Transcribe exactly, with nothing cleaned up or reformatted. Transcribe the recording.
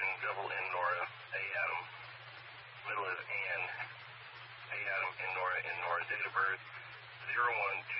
double N, Nora, A, Adam. Middle is Ann, A, Adam, N, Nora, N, Nora. Date of birth, zero one two